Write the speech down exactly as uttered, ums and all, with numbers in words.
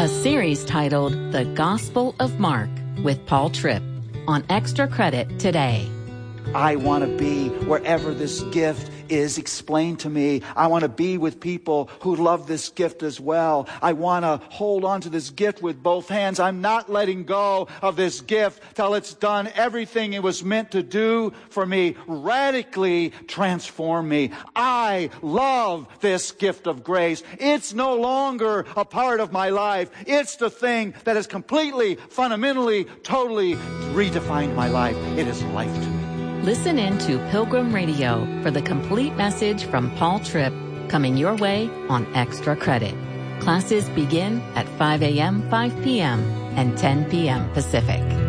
A series titled The Gospel of Mark with Paul Tripp on Extra Credit today. I want to be wherever this gift is explained to me. I want to be with people who love this gift as well. I want to hold on to this gift with both hands. I'm not letting go of this gift till it's done everything it was meant to do for me, radically transform me. I love this gift of grace. It's no longer a part of my life. It's the thing that has completely, fundamentally, totally redefined my life. It is life to me. Listen in to Pilgrim Radio for the complete message from Paul Tripp, coming your way on Extra Credit. Classes begin at five a.m., five p.m., and ten p.m. Pacific.